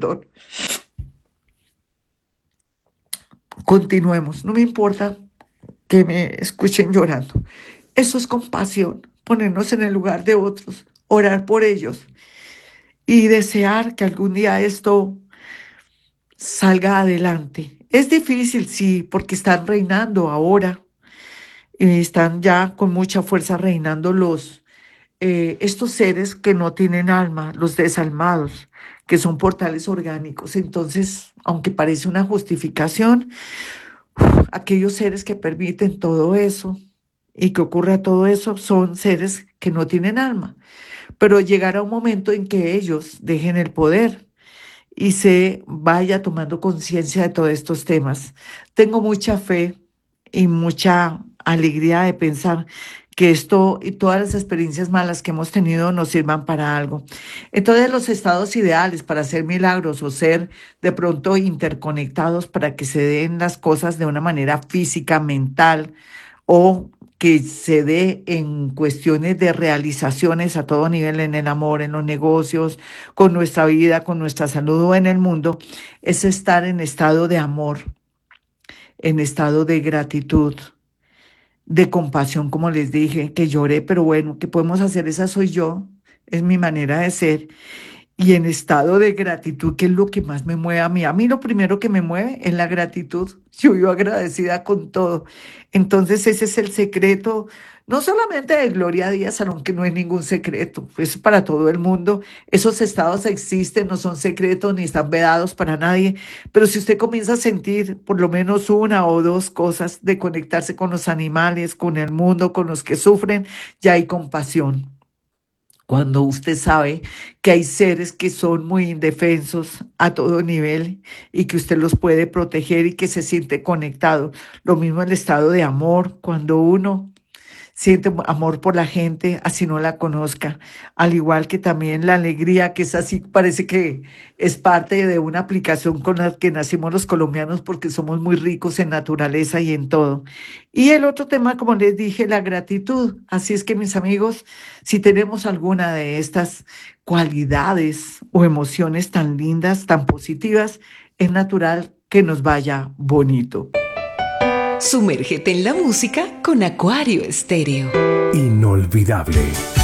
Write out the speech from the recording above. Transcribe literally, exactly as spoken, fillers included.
perdón. Continuemos, no me importa que me escuchen llorando. Eso es compasión, ponernos en el lugar de otros, orar por ellos y desear que algún día esto salga adelante. Es difícil, sí, porque están reinando ahora, y están ya con mucha fuerza reinando los eh, estos seres que no tienen alma, los desalmados, que son portales orgánicos. Entonces, aunque parece una justificación, aquellos seres que permiten todo eso y que ocurra todo eso son seres que no tienen alma. Pero llegará un momento en que ellos dejen el poder y se vaya tomando conciencia de todos estos temas. Tengo mucha fe y mucha alegría de pensar que esto y todas las experiencias malas que hemos tenido nos sirvan para algo. Entonces, los estados ideales para hacer milagros o ser de pronto interconectados para que se den las cosas de una manera física, mental, o que se dé en cuestiones de realizaciones a todo nivel, en el amor, en los negocios, con nuestra vida, con nuestra salud o en el mundo, es estar en estado de amor, en estado de gratitud, de compasión, como les dije, que lloré, pero bueno, ¿qué podemos hacer? Esa soy yo, es mi manera de ser. Y en estado de gratitud, que es lo que más me mueve a mí. A mí lo primero que me mueve es la gratitud. Yo vivo agradecida con todo. Entonces ese es el secreto, no solamente de Gloria Díaz, aunque no es ningún secreto, es para todo el mundo. Esos estados existen, no son secretos ni están vedados para nadie. Pero si usted comienza a sentir por lo menos una o dos cosas de conectarse con los animales, con el mundo, con los que sufren, ya hay compasión. Cuando usted sabe que hay seres que son muy indefensos a todo nivel y que usted los puede proteger y que se siente conectado. Lo mismo el estado de amor, cuando uno siente amor por la gente, así no la conozca, al igual que también la alegría, que es así, parece que es parte de una aplicación con la que nacimos los colombianos porque somos muy ricos en naturaleza y en todo. Y el otro tema, como les dije, la gratitud. Así es que mis amigos, si tenemos alguna de estas cualidades o emociones tan lindas, tan positivas, es natural que nos vaya bonito. Sumérgete en la música con Acuario Estéreo. Inolvidable.